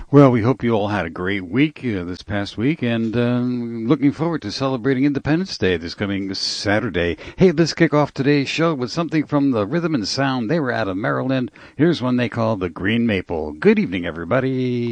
Well, we hope you all had a great week this past week, and looking forward to celebrating Independence Day this coming Saturday. Hey, let's kick off today's show with something from the Rhythm and Sound. They were out of Maryland. Here's one they call the Green Maple. Good evening, everybody.